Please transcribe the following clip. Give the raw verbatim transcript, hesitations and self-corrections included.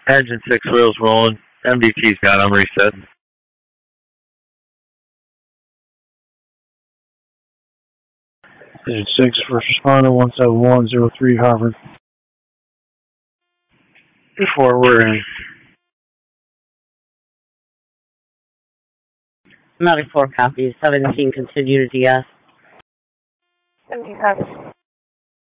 Engine six wheels rolling. M D T's got them reset. Engine six, first responder, one seven one zero three Harvard. Before we're in. ninety-four copies. seventeen continue to D S. seventeen copies.